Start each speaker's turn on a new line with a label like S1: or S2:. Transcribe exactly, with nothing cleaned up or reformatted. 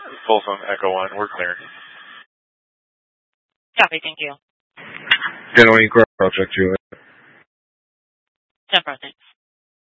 S1: Folsom Echo one. We're clear.
S2: Copy. Thank you.
S3: ten oh eight, Project Juliet.
S2: ten four, thanks.